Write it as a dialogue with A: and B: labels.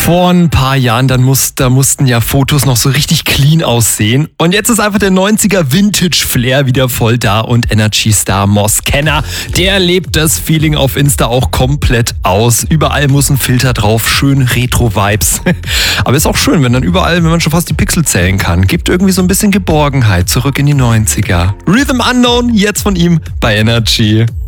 A: Vor ein paar Jahren, da mussten ja Fotos noch so richtig clean aussehen. Und jetzt ist einfach der 90er Vintage-Flair wieder voll da und Energy-Star Moss Kenner, der lebt das Feeling auf Insta auch komplett aus. Überall muss ein Filter drauf, schön Retro-Vibes. Aber ist auch schön, wenn wenn man schon fast die Pixel zählen kann. Gibt irgendwie so ein bisschen Geborgenheit zurück in die 90er. Rhythm Unknown, jetzt von ihm bei Energy.